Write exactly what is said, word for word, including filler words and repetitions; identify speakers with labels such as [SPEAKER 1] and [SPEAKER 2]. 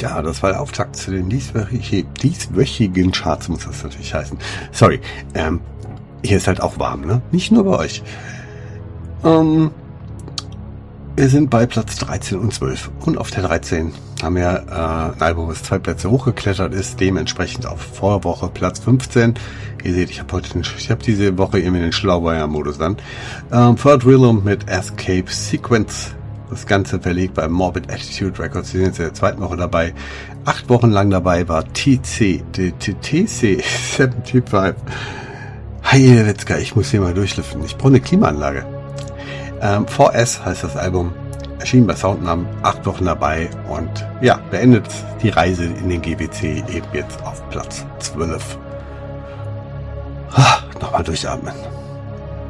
[SPEAKER 1] Ja, das war der Auftakt zu den dieswöchigen, dieswöchigen Charts, muss das natürlich heißen. Sorry, ähm, hier ist halt auch warm, ne? Nicht nur bei euch. Ähm, wir sind bei Platz dreizehn und zwölf. Und auf der dreizehn haben wir äh, ein Album, das zwei Plätze hochgeklettert ist, dementsprechend auf Vorwoche Platz fünfzehn. Ihr seht, ich habe heute, den, ich habe diese Woche irgendwie den Schlauweier-Modus an. Ähm, Third Rhythm mit Escape Sequence. Das Ganze verlegt bei Morbid Attitude Records. Die sind jetzt in der zweiten Woche dabei. Acht Wochen lang dabei war T C, T C fünfundsiebzig. Hey, Witzka, ich muss hier mal durchlüften. Ich brauche eine Klimaanlage. Ähm, vier S heißt das Album. Erschien bei Soundnam. Acht Wochen dabei. Und ja, beendet die Reise in den G W C eben jetzt auf Platz zwölf. Ah, nochmal durchatmen.